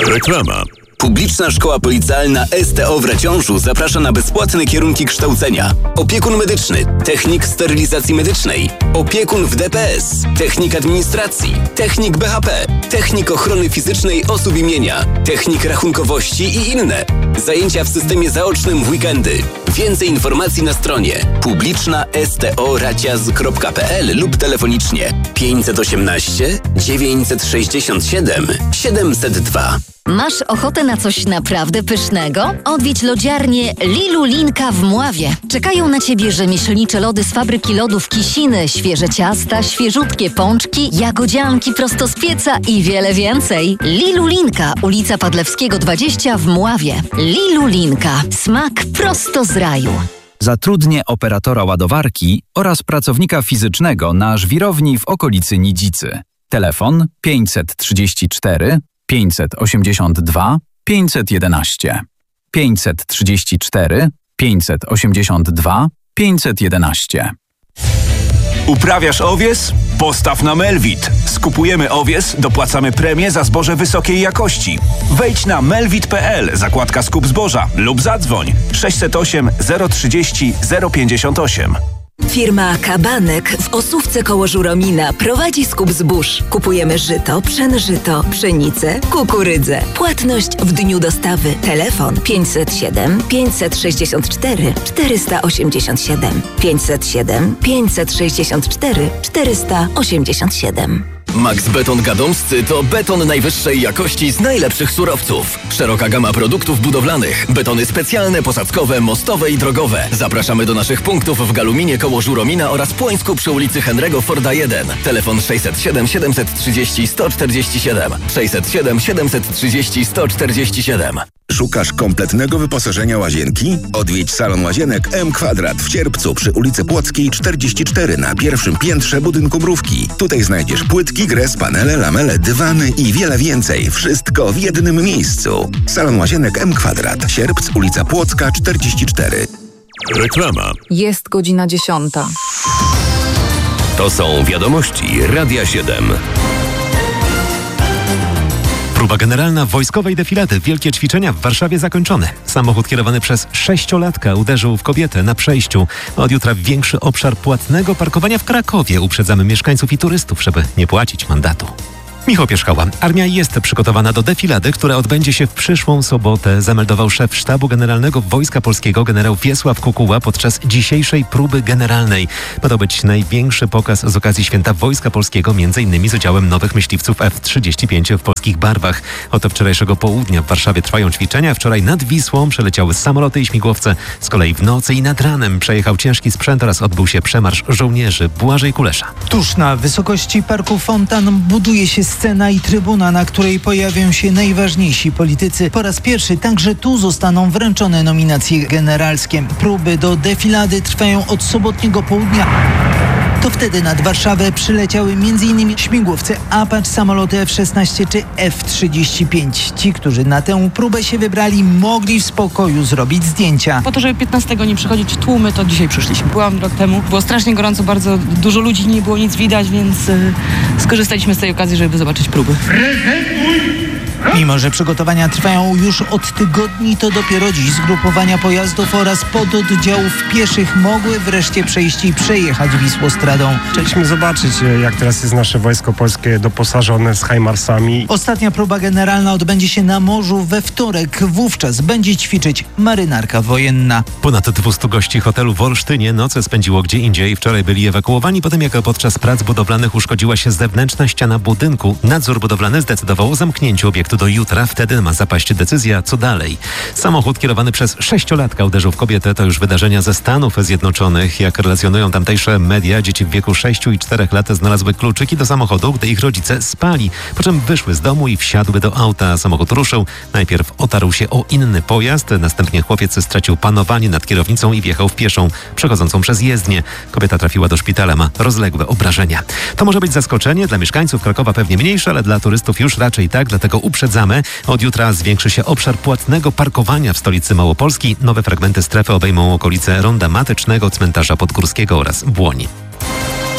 Reklama. Publiczna Szkoła Policealna STO w Raciążu zaprasza na bezpłatne kierunki kształcenia. Opiekun medyczny, technik sterylizacji medycznej, opiekun w DPS, technik administracji, technik BHP, technik ochrony fizycznej osób imienia, technik rachunkowości i inne. Zajęcia w systemie zaocznym w weekendy. Więcej informacji na stronie publiczna.storaciaz.pl lub telefonicznie 518 967 702. Masz ochotę na coś naprawdę pysznego? Odwiedź lodziarnię Lilulinka w Mławie. Czekają na Ciebie rzemieślnicze lody z fabryki lodów Kisiny, świeże ciasta, świeżutkie pączki, jagodzianki prosto z pieca i wiele więcej. Lilulinka, ulica Padlewskiego 20 w Mławie. Lilulinka. Smak prosto z raju. Zatrudnię operatora ładowarki oraz pracownika fizycznego na żwirowni w okolicy Nidzicy. Telefon 534 582 511 534 582 511. Uprawiasz owies? Postaw na Melvit. Skupujemy owies, dopłacamy premię za zboże wysokiej jakości. Wejdź na melvit.pl, zakładka skup zboża lub zadzwoń 608 030 058. Firma Kabanek w Osówce koło Żuromina prowadzi skup zbóż. Kupujemy żyto, pszenżyto, pszenicę, kukurydzę. Płatność w dniu dostawy. Telefon 507 564 487 507 564 487. Max Beton Gadomscy to beton najwyższej jakości z najlepszych surowców. Szeroka gama produktów budowlanych. Betony specjalne, posadzkowe, mostowe i drogowe. Zapraszamy do naszych punktów w Galuminie koło Żuromina oraz Płońsku przy ulicy Henry'ego Forda 1. Telefon 607 730 147. 607 730 147. Szukasz kompletnego wyposażenia łazienki? Odwiedź salon łazienek M Kwadrat w Cierpcu przy ulicy Płockiej 44 na pierwszym piętrze budynku Mrówki. Tutaj znajdziesz płytki, gres, panele, lamele, dywany i wiele więcej. Wszystko w jednym miejscu. Salon łazienek M Kwadrat. Sierpc, ulica Płocka 44. Reklama. Jest godzina 10. To są wiadomości Radia 7. Próba generalna wojskowej defilady. Wielkie ćwiczenia w Warszawie zakończone. Samochód kierowany przez 6-latka uderzył w kobietę na przejściu. Od jutra większy obszar płatnego parkowania w Krakowie. Uprzedzamy mieszkańców i turystów, żeby nie płacić mandatu. Michał Pierzchała. Armia jest przygotowana do defilady, która odbędzie się w przyszłą sobotę, zameldował szef Sztabu Generalnego Wojska Polskiego generał Wiesław Kukuła podczas dzisiejszej próby generalnej. Ma to być największy pokaz z okazji Święta Wojska Polskiego, m.in. z udziałem nowych myśliwców F-35 w polskich barwach. Od wczorajszego południa w Warszawie trwają ćwiczenia. Wczoraj nad Wisłą przeleciały samoloty i śmigłowce. Z kolei w nocy i nad ranem przejechał ciężki sprzęt oraz odbył się przemarsz żołnierzy. Błażej Kulesza. Tuż na wysokości Parku Fontan buduje się scena i trybuna, na której pojawią się najważniejsi politycy. Po raz pierwszy także tu zostaną wręczone nominacje generalskie. Próby do defilady trwają od sobotniego południa. To wtedy nad Warszawę przyleciały m.in. śmigłowce Apache, samoloty F-16 czy F-35. Ci, którzy na tę próbę się wybrali, mogli w spokoju zrobić zdjęcia. Po to, żeby 15 nie przychodzić tłumy, to dzisiaj przyszliśmy. Byłam rok temu, było strasznie gorąco, bardzo dużo ludzi, nie było nic widać, więc skorzystaliśmy z tej okazji, żeby zobaczyć próby. Mimo że przygotowania trwają już od tygodni, to dopiero dziś zgrupowania pojazdów oraz pododdziałów pieszych mogły wreszcie przejść i przejechać Wisłostradą. Chcieliśmy zobaczyć, jak teraz jest nasze Wojsko Polskie doposażone z HIMARS-ami. Ostatnia próba generalna odbędzie się na morzu we wtorek. Wówczas będzie ćwiczyć marynarka wojenna. Ponad 200 gości hotelu w Olsztynie noce spędziło gdzie indziej. Wczoraj byli ewakuowani po tym, jak podczas prac budowlanych uszkodziła się zewnętrzna ściana budynku. Nadzór budowlany zdecydował o zamknięciu obiektu do jutra. Wtedy ma zapaść decyzja, co dalej. Samochód kierowany przez 6-latka uderzył w kobietę. To już wydarzenia ze Stanów Zjednoczonych. Jak relacjonują tamtejsze media, dzieci w wieku 6 i 4 lat znalazły kluczyki do samochodu, gdy ich rodzice spali. Po czym wyszły z domu i wsiadły do auta. Samochód ruszył. Najpierw otarł się o inny pojazd. Następnie chłopiec stracił panowanie nad kierownicą i wjechał w pieszą przechodzącą przez jezdnię. Kobieta trafiła do szpitala, ma rozległe obrażenia. To może być zaskoczenie. Dla mieszkańców Krakowa pewnie mniejsze, ale dla turystów już raczej tak. Dlatego uprzedzamy. Od jutra zwiększy się obszar płatnego parkowania w stolicy Małopolski. Nowe fragmenty strefy obejmą okolice Ronda Matycznego, Cmentarza Podgórskiego oraz Błoni.